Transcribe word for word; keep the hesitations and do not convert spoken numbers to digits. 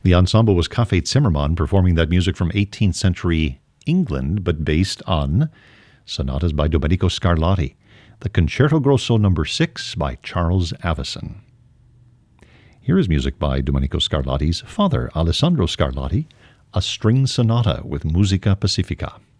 The ensemble was Café Zimmermann, performing that music from eighteenth century England, but based on sonatas by Domenico Scarlatti. The Concerto Grosso number six by Charles Avison. Here is music by Domenico Scarlatti's father, Alessandro Scarlatti, a string sonata with Musica Pacifica.